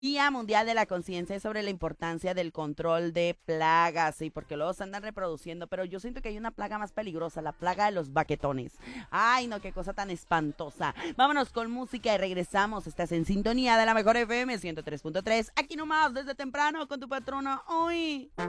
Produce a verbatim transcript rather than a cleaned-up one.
Día Mundial de la Conciencia es sobre la importancia del control de plagas, sí, porque luego se andan reproduciendo, pero yo siento que hay una plaga más peligrosa, la plaga de los baquetones. Ay, no, qué cosa tan espantosa. Vámonos con música y regresamos. Estás en sintonía de la mejor F M ciento tres punto tres, aquí nomás desde temprano con tu patrona hoy.